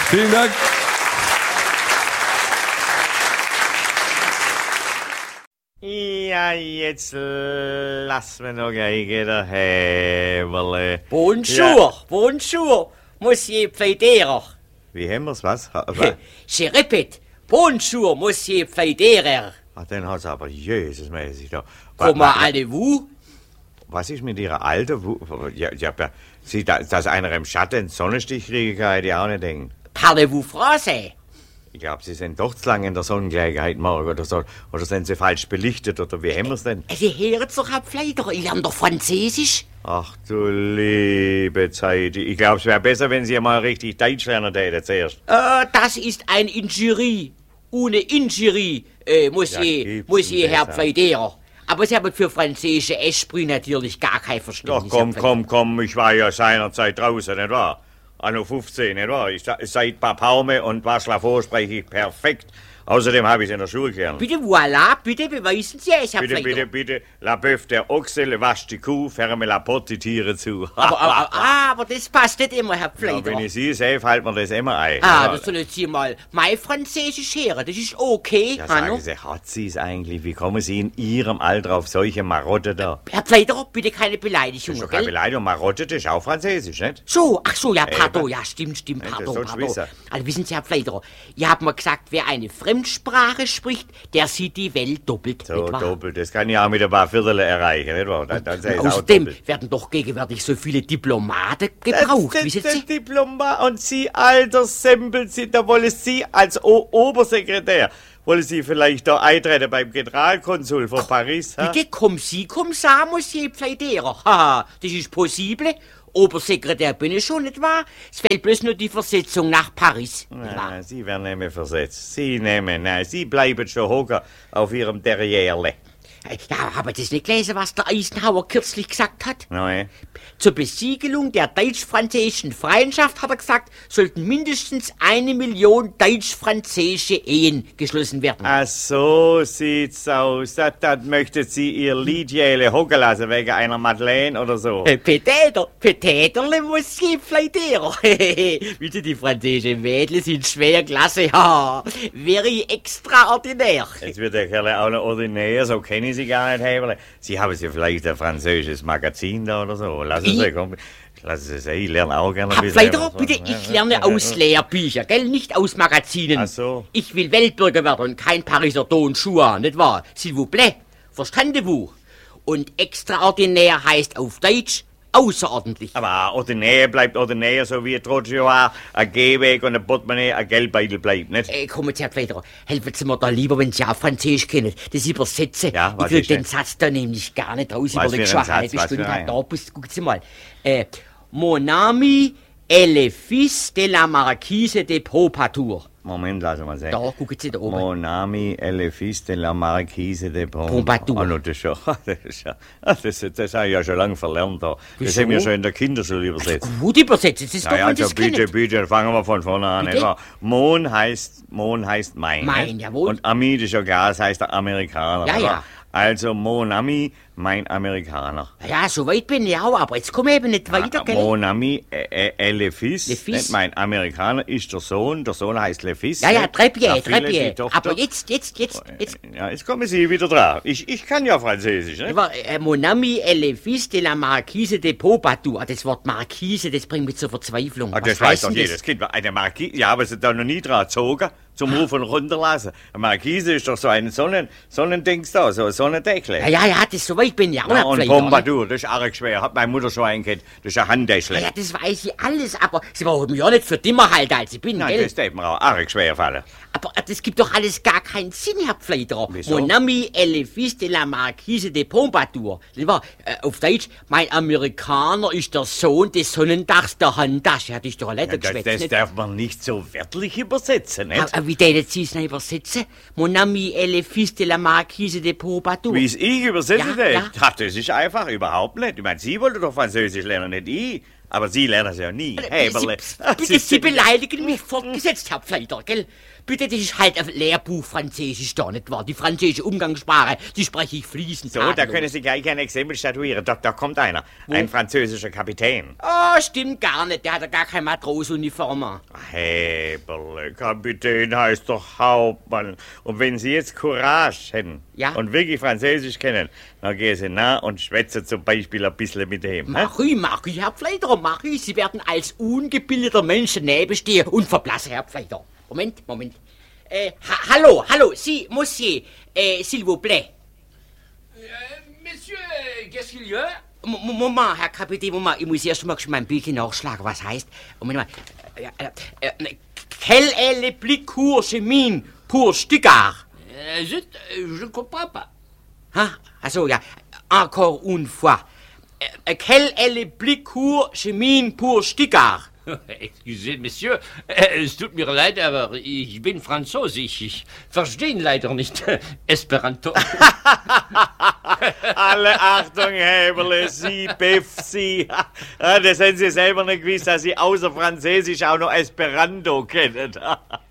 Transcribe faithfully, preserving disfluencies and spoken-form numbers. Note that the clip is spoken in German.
Vielen Dank. Ja, jetzt lass mir noch gleich der Häberle. Bonjour, ja. Bonjour, Monsieur Pfleiderer. Wie haben wir's, was? Je répète, bonjour, Monsieur Pfleiderer. Ach, den hat's aber jesusmäßig da. Comment allez-vous? Was ist mit Ihrer Alten? Ja, ja, Sie, dass einer im Schatten Sonnenstich kriegen kann, hätte ich auch nicht denken. Parlez-vous français? Ich glaube, Sie sind doch zu lange in der Sonnengleichheit morgen oder so. Oder sind Sie falsch belichtet, oder wie haben wir's denn? Sie hören doch, Herr Pfleiderer, ich lerne doch Französisch. Ach du liebe Zeit. Ich glaube, es wäre besser, wenn Sie mal richtig Deutsch lernen täten zuerst. Äh, das ist ein Injurie. Ohne Injurie, äh, Monsieur, Ja, Monsieur Herr besser. Pfleiderer. Aber Sie haben für französische Esprit natürlich gar kein Verständnis. Doch, komm, Herr komm, komm, ich war ja seinerzeit draußen, nicht wahr? Anno fünfzehn, nicht wahr? Ich, seit Papaume und Waschlafo spreche ich perfekt. Außerdem habe ich es in der Schule gelernt. Bitte, voilà, bitte beweisen Sie es, Herr Bitte, Pfleiderer. bitte, bitte, la Bœuf der Ochse, le wascht die Kuh, ferme la Potte die Tiere zu. Aber, aber, ah, aber das passt nicht immer, Herr Ja, Pfleiderer. wenn ich Sie sehe, fällt mir das immer ein. Ah, Ja, das sollen Sie mal mein Französisch hören, das ist okay, ja, Hanno. sagen Sie, hat Sie es eigentlich? Wie kommen Sie in Ihrem Alter auf solche Marotte da? Herr Pfleiderer, bitte keine Das ist Beleidigung, doch keine gell? Beleidigung. Marotte, das ist auch Französisch, nicht? So, ach so, ja, pardon, Eben. ja, stimmt, stimmt, Ja, pardon, das sollst du pardon. wissen. Also wissen Sie, Herr Pfleiderer, ihr habt mir gesagt, wer eine Fremdsprache spricht, der sieht die Welt doppelt, So, nicht wahr? doppelt. Das kann ich auch mit ein paar Viertel erreichen, nicht wahr? Dann, dann sei es auch Außerdem doppelt. werden doch gegenwärtig so viele Diplomaten gebraucht, Das- wissen das- Sie? das Diplomat und Sie, alter Sempel, Sie, da wollen Sie als o Obersekretär, wollen Sie vielleicht da eintreten beim Generalkonsul von Paris? Ha? Bitte, komm Sie, komm ça, Monsieur Pfleiderer. Haha, das ist possible. Obersekretär bin ich schon, nicht wahr? Es fehlt bloß nur die Versetzung nach Paris, nicht wahr? Na, Sie werden nicht mehr versetzt. Sie nehmen, nein, Sie bleiben schon hocken auf Ihrem Derrierle. Ja, aber das nicht gelesen, was der Eisenhower kürzlich gesagt hat? Nein. Zur Besiegelung der deutsch-französischen Freundschaft, hat er gesagt, sollten mindestens eine Million deutsch-französische Ehen geschlossen werden. Ach so sieht's aus. Das, das möchten Sie Ihr Liedjähle hocken lassen wegen einer Madeleine oder so. Äh, Petäter, Petäterle muss sie Pfleiderer. Bitte, die französischen Mädchen sind schwer klasse, ha. Very extraordinär. Jetzt wird der Kerl auch noch ordinär, so kenne ich Sie gar nicht, Heberle. Sie haben ja vielleicht ein französisches Magazin da oder so. Lassen Sie, Ich- komm. Lassen Sie sehen, ich lerne auch gerne ein Herr bisschen. Pfleiderer, was. bitte, ich lerne aus Lehrbüchern, gell, nicht aus Magazinen. Ach so. Ich will Weltbürger werden und kein Pariser Don Juan, nicht wahr? S'il vous plaît, verstanden-vous? Und extraordinär heißt auf Deutsch außerordentlich. Aber ordinär bleibt ordinär, so wie trotzdem auch ein Gehweg und ein Portemonnaie ein Geldbeutel bleibt, nicht? Äh, kommen Sie, Herr Pfleiderer, helfen Sie mir da lieber, wenn Sie auch Französisch kennen, das übersetzen. Ja, was ich krieg ist den denn? Satz da nämlich gar nicht raus. Was Überleg für schon ein eine halbe Satz, was Stunde. für ein? Da, bist- gucken Sie mal. Äh, Mon ami est le fils de la marquise de Pompadour. Moment, lassen wir sehen. Da, gucken Sie da oben. Mon ami est le fils de la marquise de Pom- Pompadour. Ah, no, das, ist ja, das, ist ja, ah, das, das habe ich ja schon lange verlernt. Da. Das Wieso? haben wir schon in der Kinderschule übersetzt. Gut übersetzt, das ist doch, Naja, wenn also Sie es bitte, kennen. bitte, fangen wir von vorne an. Bitte? Nicht wahr? Mon heißt, Mon heißt mein. Mein, nicht? jawohl. Und Ami, das ist ja klar, das heißt der Amerikaner. Ja, oder? ja. Also Mon Ami, mein Amerikaner. Ja, so weit bin ich auch, aber jetzt komme ich eben nicht weiter, Ah, gell? Mon Ami, äh, äh, Le Fils, Le Fils. nicht mein Amerikaner ist der Sohn. Der Sohn heißt Le Fils. Ja, ja, nicht? Treppje, La Fille, Treppje. die Tochter. Aber jetzt, jetzt, jetzt, jetzt. Ja, jetzt kommen Sie wieder dran. Ich, ich kann ja Französisch, ne? Aber, äh, Mon ami est le fils de la marquise de Pompadour. Ah, das Wort Marquise, das bringt mich zur Verzweiflung. Ah, Was das weiß heißt doch denn jedes Kind. Eine Marquise, ja, aber sie da noch nie dran gezogen, zum Ruf und runterlassen. Eine Marquise ist doch so ein Sonnen, Sonnendings da, so ein Sonnendeckel. Ja, ja, ja, das, so weit bin ich auch Ja, nicht, und Pfleiderer, ne? Pompadour, das ist arg schwer. Hat meine Mutter schon eingekennt. Das ist ein Handtäschle. Ja, ja, das weiß ich alles, aber Sie brauchen mich ja nicht für dimmer halten, als ich bin, Nein, gell? das darf mir auch arg schwer fallen. Aber äh, das gibt doch alles gar keinen Sinn, Herr Pfleiderer. Wieso? Mon ami est le fils de la marquise de Pompadour. Das war, äh, auf Deutsch, mein Amerikaner ist der Sohn des Sonnendachs der Handtasche. Hat ich doch ein Ja, Letter das, geschwätzt, das nicht? darf man nicht so wörtlich übersetzen, nicht? Ah, ah, wie denen Sie es noch übersetzen? Mon ami est le fils de la marquise de Pompadour. Wie es ich übersetze, Ja, das? ja. Ach, das ist einfach überhaupt nicht. Ich meine, Sie wollten doch Französisch lernen, nicht ich. Aber Sie lernen es ja nie. Häberle. Sie, bitte, Sie beleidigen mich fortgesetzt, Herr Pfleider, gell? Bitte, das ist halt ein Lehrbuch Französisch da, nicht wahr? Die französische Umgangssprache, die spreche ich fließend. So, da können Sie gleich ein Exempel statuieren. Da, da kommt einer. Wo? Ein französischer Kapitän. Oh, stimmt gar nicht. Der hat ja gar keine Matrosenuniform. Häberle, Kapitän heißt doch Hauptmann. Und wenn Sie jetzt Courage hätten ja? und wirklich Französisch kennen, dann gehen Sie nah und schwätzen zum Beispiel ein bisschen mit dem. Mach ich, mach ich, Herr Pfleider, mach ich. Sie werden als ungebildeter Mensch daneben stehen und verblassen, Herr Pfleider. Moment, Moment. Äh, ha hallo, hallo, Sie, Monsieur, äh, s'il vous plaît. Euh, Monsieur, qu'est-ce qu'il y a? M Moment, Herr Kapitän, Moment, ich muss erst mal mein Bildchen nachschlagen, was heißt. Moment mal. Äh, äh, äh, quel est le plus court chemin pour Stuttgart? Euh, je, je ne comprends pas. Ah, also ja, encore une fois. Äh, quel est le plus court chemin pour Stuttgart? Excusez, Monsieur, äh, es tut mir leid, aber ich bin Französisch. Ich verstehe ihn leider nicht. Esperanto. Alle Achtung, Häberle, Sie, Biff, Sie. Das haben Sie selber nicht gewusst, dass Sie außer Französisch auch noch Esperanto kennen.